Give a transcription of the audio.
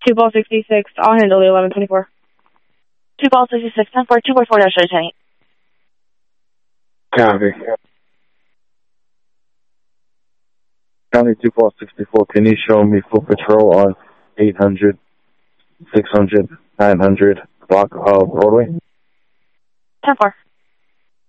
2 ball 66, I'll handle the 1124. 2 ball 66, 10-4, 2.4 dash 10. Copy. County 2 ball 64, can you show me full patrol on 800, 600, 900 block of Broadway? 10-4.